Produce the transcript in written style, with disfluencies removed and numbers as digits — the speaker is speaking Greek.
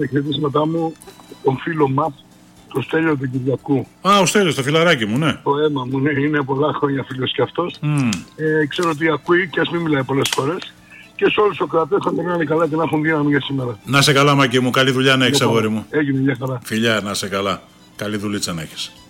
Τα χαιρετίσματά μου τον φίλο μας, το Στέλιο του Κυριακού. Α, ο Στέλιος, το φιλαράκι μου, ναι. Το αίμα μου, ναι, είναι πολλά χρόνια φίλος κι αυτός. Ξέρω ότι ακούει και ας μην μιλάει πολλές φορές. Και σε όλους τους κρατές θα περνάνε καλά και να έχουν δύναμη για σήμερα. Να σε καλά, Μάκη μου. Καλή δουλειά να έχεις, αγόρι μου. Έγινε μια χαρά. Φιλιά, να σε καλά. Καλή δουλίτσα να έχεις.